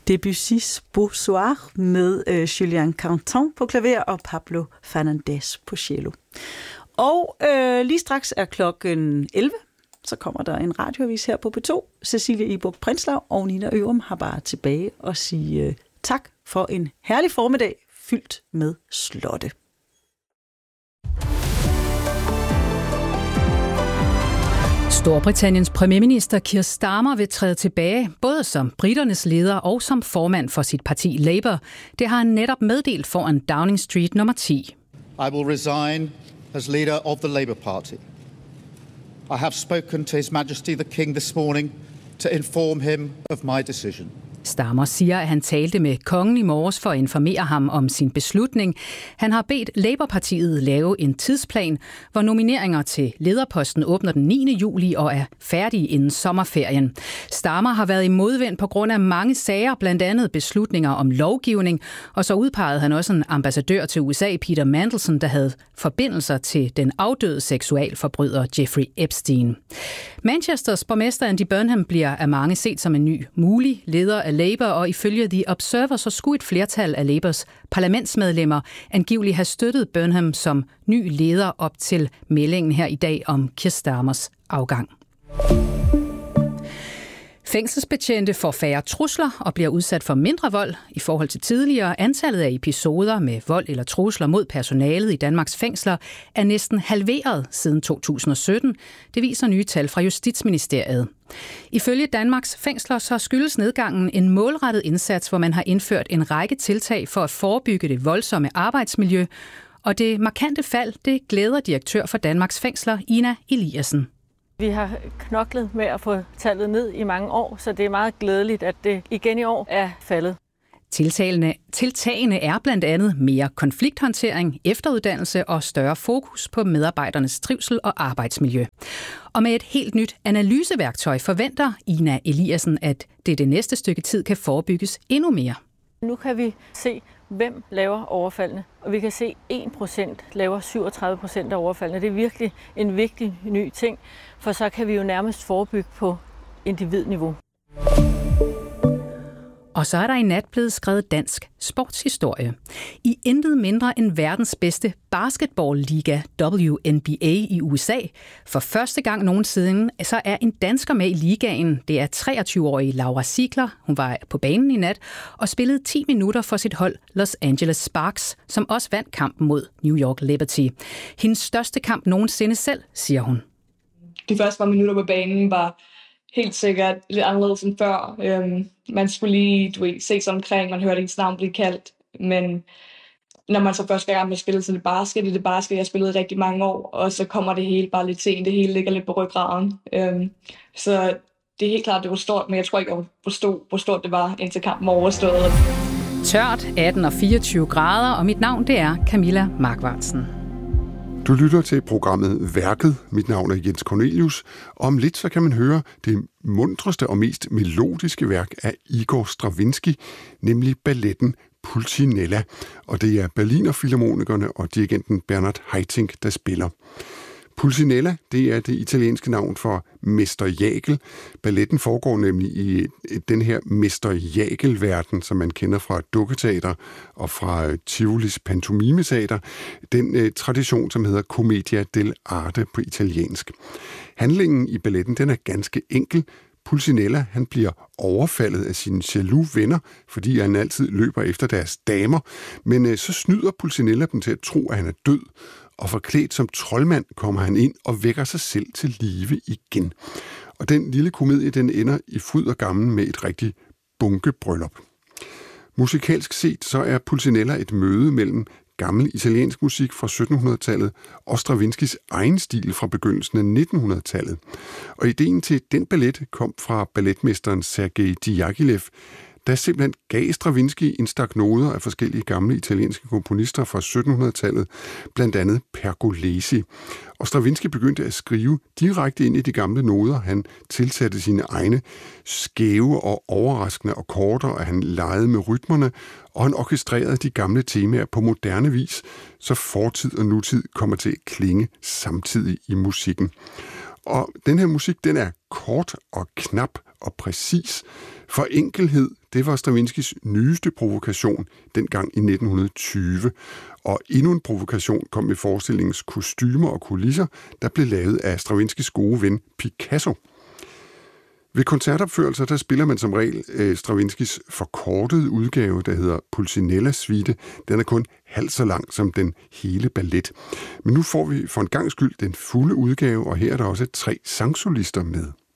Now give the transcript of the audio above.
Debussys Beau Soir med Julien Canton på klaver og Pablo Fernandez på cello. Og lige straks er klokken 11. Så kommer der en radioavis her på P2. Cecilie Ibuk Prinslav og Nina Ørum har bare tilbage og sige tak for en herlig formiddag fyldt med slotte. Storbritanniens premierminister Keir Starmer vil træde tilbage, både som briternes leder og som formand for sit parti Labour. Det har han netop meddelt foran Downing Street nummer 10. I will resign as leader of the Labour Party. I have spoken to His Majesty the King this morning to inform him of my decision. Starmer siger, at han talte med kongen i morges for at informere ham om sin beslutning. Han har bedt Labour-partiet lave en tidsplan, hvor nomineringer til lederposten åbner den 9. juli og er færdige inden sommerferien. Starmer har været i modvind på grund af mange sager, blandt andet beslutninger om lovgivning, og så udpegede han også en ambassadør til USA, Peter Mandelson, der havde forbindelser til den afdøde seksualforbryder Jeffrey Epstein. Manchesters borgmester Andy Burnham bliver af mange set som en ny mulig leder af Labour, og ifølge The Observer så skulle et flertal af Labours parlamentsmedlemmer angiveligt have støttet Burnham som ny leder op til meldingen her i dag om Keir Starmers afgang. Fængselsbetjente får færre trusler og bliver udsat for mindre vold i forhold til tidligere. Antallet af episoder med vold eller trusler mod personalet i Danmarks fængsler er næsten halveret siden 2017. Det viser nye tal fra Justitsministeriet. Ifølge Danmarks fængsler så skyldes nedgangen en målrettet indsats, hvor man har indført en række tiltag for at forebygge det voldsomme arbejdsmiljø. Og det markante fald, det glæder direktør for Danmarks fængsler, Ina Eliassen. Vi har knoklet med at få tallet ned i mange år, så det er meget glædeligt, at det igen i år er faldet. Tiltagene er blandt andet mere konflikthåndtering, efteruddannelse og større fokus på medarbejdernes trivsel og arbejdsmiljø. Og med et helt nyt analyseværktøj forventer Ina Eliassen, at det næste stykke tid kan forebygges endnu mere. Nu kan vi se, hvem laver overfaldene, og vi kan se, at 1% laver 37% af overfaldene. Det er virkelig en vigtig ny ting, for så kan vi jo nærmest forebygge på individniveau. Og så er der i nat blevet skrevet dansk sportshistorie. I intet mindre end verdens bedste basketballliga, WNBA i USA. For første gang nogensinde, så er en dansker med i ligaen. Det er 23-årige Laura Ziegler. Hun var på banen i nat og spillede 10 minutter for sit hold Los Angeles Sparks, som også vandt kampen mod New York Liberty. Hendes største kamp nogensinde selv, siger hun. De første par minutter på banen var helt sikkert lidt anderledes end før. Man skulle lige se sig omkring, man hørte ens navn blive kaldt. Men når man så første gang spillede sådan i det basket, jeg spillede rigtig mange år, og så kommer det hele bare lidt sent, det hele ligger lidt på ryggraden. Så det er helt klart, det var stort, men jeg tror ikke, jeg forstod, hvor stort det var, indtil kampen var overstået. Tørt, 18 og 24 grader, og mit navn det er Camilla Markvartsen. Du lytter til programmet Værket. Mit navn er Jens Cornelius, og om lidt så kan man høre det muntreste og mest melodiske værk af Igor Stravinsky, nemlig balletten Pulcinella. Og det er Berlinerfilharmonikerne og dirigenten Bernhard Haitink, der spiller. Pulcinella, det er det italienske navn for Mester Jagel. Balletten foregår nemlig i den her Mester Jagel-verden, som man kender fra dukketeater og fra Tivolis pantomimeteater. Den tradition, som hedder Commedia dell'arte på italiensk. Handlingen i balletten, den er ganske enkel. Pulcinella, han bliver overfaldet af sine jaloux venner, fordi han altid løber efter deres damer. Men så snyder Pulcinella dem til at tro, at han er død. Og forklædt som troldmand kommer han ind og vækker sig selv til live igen. Og den lille komedie, den ender i fryd og gammen med et rigtig bunkebryllup. Musikalsk set, så er Pulcinella et møde mellem gammel italiensk musik fra 1700-tallet og Stravinskys egen stil fra begyndelsen af 1900-tallet. Og ideen til den ballet kom fra balletmesteren Sergej Diaghilev, der simpelthen gav Stravinsky en stak noder af forskellige gamle italienske komponister fra 1700-tallet, blandt andet Pergolesi. Og Stravinsky begyndte at skrive direkte ind i de gamle noder. Han tilsatte sine egne skæve og overraskende akkorder, og han legede med rytmerne, og han orkestrerede de gamle temaer på moderne vis, så fortid og nutid kommer til at klinge samtidig i musikken. Og den her musik, den er kort og knap og præcis. For enkelhed, det var Stravinskys nyeste provokation dengang i 1920. Og endnu en provokation kom med forestillingens kostymer og kulisser, der blev lavet af Stravinskys gode ven Picasso. Ved koncertopførelser, der spiller man som regel Stravinskys forkortede udgave, der hedder Pulcinella Suite. Den er kun halvt så lang som den hele ballet. Men nu får vi for en gangs skyld den fulde udgave, og her er der også 3 sangsolister med.